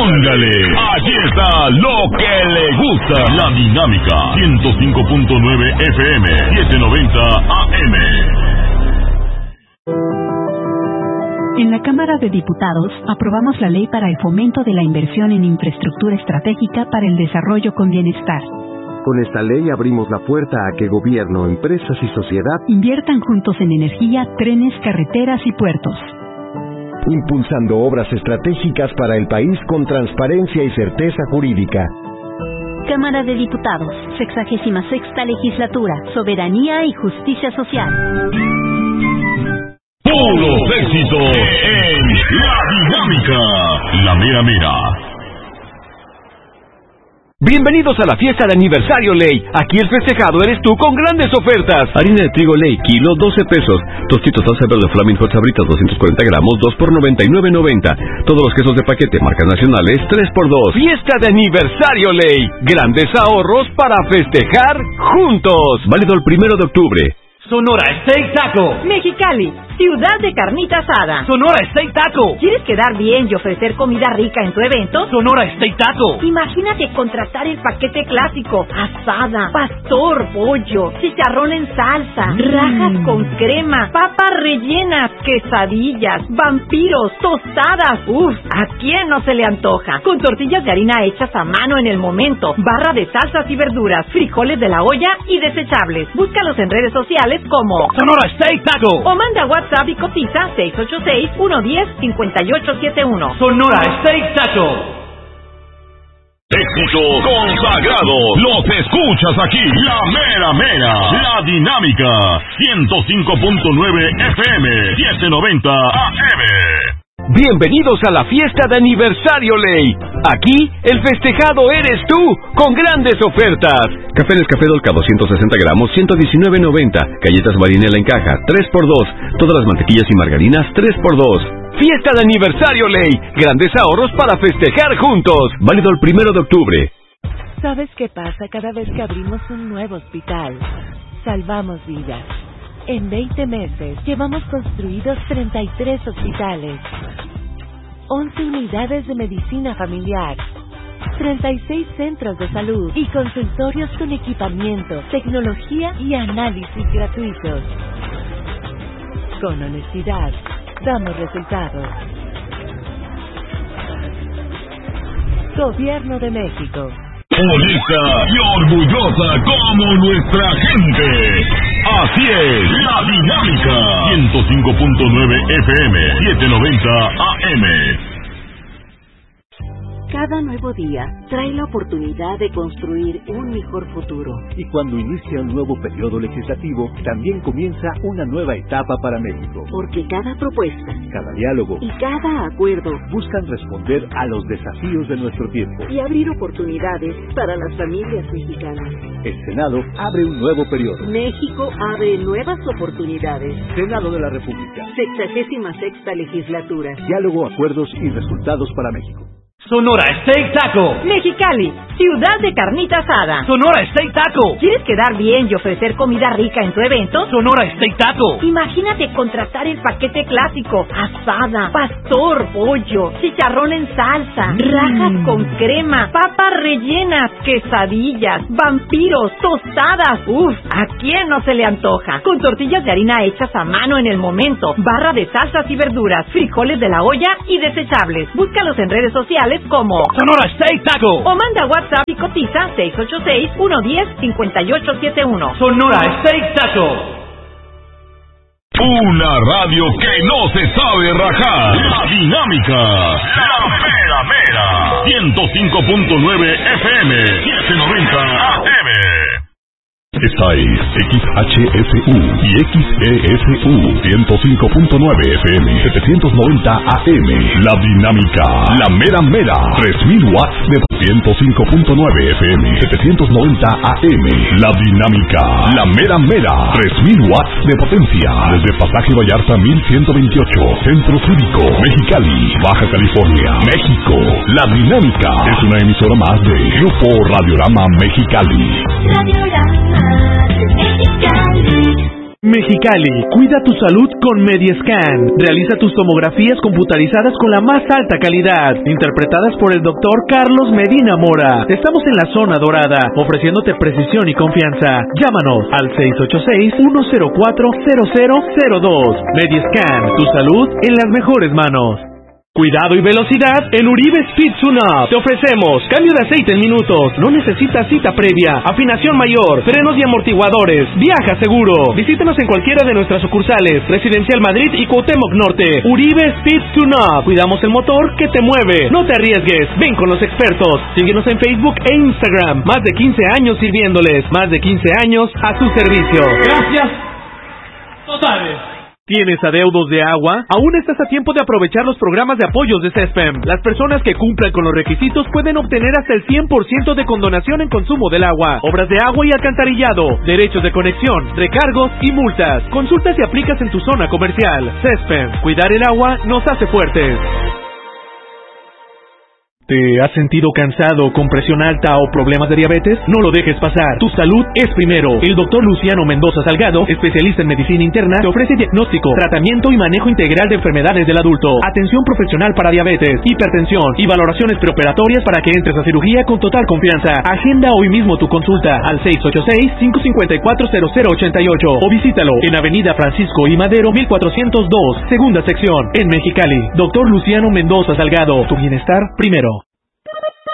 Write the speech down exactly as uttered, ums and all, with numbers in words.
Póngale. Aquí está lo que le gusta. La Dinámica. ciento cinco punto nueve F M. setecientos noventa A M. En la Cámara de Diputados aprobamos la ley para el fomento de la inversión en infraestructura estratégica para el desarrollo con bienestar. Con esta ley abrimos la puerta a que gobierno, empresas y sociedad inviertan juntos en energía, trenes, carreteras y puertos. Impulsando obras estratégicas para el país con transparencia y certeza jurídica. Cámara de Diputados, sexagésima sexta legislatura, soberanía y justicia social. Puros éxitos en La Dinámica, la mera mera. Bienvenidos a la fiesta de aniversario Ley. Aquí el festejado eres tú con grandes ofertas. Harina de trigo Ley, kilo doce pesos. Tostitos salsa verde Flaming Hot Sabritas doscientos cuarenta gramos, dos por noventa y nueve noventa. Todos los quesos de paquete marcas nacionales, tres por dos. Fiesta de aniversario Ley. Grandes ahorros para festejar juntos. Válido el primero de octubre. Sonora Steak Taco. Mexicali, ciudad de carnita asada. Sonora Steak Taco. ¿Quieres quedar bien y ofrecer comida rica en tu evento? Sonora Steak Taco. Imagínate contratar el paquete clásico: asada, pastor, pollo, chicharrón en salsa, mm. rajas con crema, papas rellenas, quesadillas, vampiros, tostadas. Uf, ¿a quién no se le antoja? Con tortillas de harina hechas a mano en el momento, barra de salsas y verduras, frijoles de la olla y desechables. Búscalos en redes sociales como Sonora Steak Taco o manda WhatsApp y cotiza seis ocho seis, uno uno cero, cinco ocho siete uno. Sonora Steak Taco. Éxito consagrado. Los escuchas aquí. La mera mera. La Dinámica. ciento cinco punto nueve F M. setecientos noventa A M. Bienvenidos a la fiesta de aniversario Ley. Aquí el festejado eres tú con grandes ofertas. Café Nescafé Dolca doscientos sesenta gramos, ciento diecinueve noventa. Galletas Marinela en caja, tres por dos. Todas las mantequillas y margarinas, tres por dos. Fiesta de aniversario Ley. Grandes ahorros para festejar juntos. Válido el primero de octubre. ¿Sabes qué pasa cada vez que abrimos un nuevo hospital? Salvamos vidas. En veinte meses llevamos construidos treinta y tres hospitales, once unidades de medicina familiar, treinta y seis centros de salud y consultorios con equipamiento, tecnología y análisis gratuitos. Con honestidad, damos resultados. Gobierno de México. Honesta y orgullosa como nuestra gente. Así es, La Dinámica. ciento cinco punto nueve F M, setecientos noventa A M. Cada nuevo día trae la oportunidad de construir un mejor futuro. Y cuando inicia un nuevo periodo legislativo, también comienza una nueva etapa para México. Porque cada propuesta, cada diálogo y cada acuerdo buscan responder a los desafíos de nuestro tiempo y abrir oportunidades para las familias mexicanas. El Senado abre un nuevo periodo. México abre nuevas oportunidades. Senado de la República. Sexagésima sexta legislatura. Diálogo, acuerdos y resultados para México. Sonora Steak Taco. Mexicali, ciudad de carnita asada. Sonora Steak Taco. ¿Quieres quedar bien y ofrecer comida rica en tu evento? Sonora Steak Taco. Imagínate contratar el paquete clásico: asada, pastor, pollo, chicharrón en salsa, mm. rajas con crema, papas rellenas, quesadillas, vampiros, tostadas. Uf, ¿a quién no se le antoja? Con tortillas de harina hechas a mano en el momento, barra de salsas y verduras, frijoles de la olla y desechables. Búscalos en redes sociales como Sonora Steak Taco o manda WhatsApp y cotiza seis ocho seis, uno uno cero, cinco ocho siete uno. Sonora Steak Taco. Una radio que no se sabe rajar. La Dinámica. La mera mera. ciento cinco punto nueve F M, setecientos noventa A M. Esta es X H F U y X E F U ciento cinco punto nueve F M, setecientos noventa A M. La Dinámica, la mera mera, tres mil watts de ciento cinco punto nueve F M, setecientos noventa A M. La Dinámica, la mera mera, tres mil watts de potencia. Desde Pasaje Vallarta mil ciento veintiocho, Centro Cívico, Mexicali, Baja California, México. La Dinámica es una emisora más de Grupo Radiorama Mexicali. Radiorama Mexicali. Mexicali, cuida tu salud con Mediescan. Realiza tus tomografías computarizadas con la más alta calidad, interpretadas por el doctor Carlos Medina Mora. Estamos en la zona dorada, ofreciéndote precisión y confianza. Llámanos al seis ocho seis, uno cero cuatro, cero cero cero dos. Mediescan, tu salud en las mejores manos. Cuidado y velocidad en Uribe Speed Tune-Up. Te ofrecemos cambio de aceite en minutos, no necesitas cita previa, afinación mayor, frenos y amortiguadores. Viaja seguro. Visítanos en cualquiera de nuestras sucursales, Residencial Madrid y Cuauhtémoc Norte. Uribe Speed Tune-Up. Cuidamos el motor que te mueve. No te arriesgues, ven con los expertos. Síguenos en Facebook e Instagram. Más de quince años sirviéndoles, más de quince años a su servicio. Gracias totales. ¿Tienes adeudos de agua? Aún estás a tiempo de aprovechar los programas de apoyos de CESPEM. Las personas que cumplan con los requisitos pueden obtener hasta el cien por ciento de condonación en consumo del agua, obras de agua y alcantarillado, derechos de conexión, recargos y multas. Consulta si aplicas en tu zona comercial. CESPEM, cuidar el agua nos hace fuertes. ¿Te has sentido cansado, con presión alta o problemas de diabetes? No lo dejes pasar. Tu salud es primero. El doctor Luciano Mendoza Salgado, especialista en medicina interna, te ofrece diagnóstico, tratamiento y manejo integral de enfermedades del adulto, atención profesional para diabetes, hipertensión y valoraciones preoperatorias para que entres a cirugía con total confianza. Agenda hoy mismo tu consulta al seis ocho seis, cinco cinco cuatro, cero cero ocho ocho o visítalo en Avenida Francisco I. Madero mil cuatrocientos dos, segunda sección, en Mexicali. Doctor Luciano Mendoza Salgado, tu bienestar primero.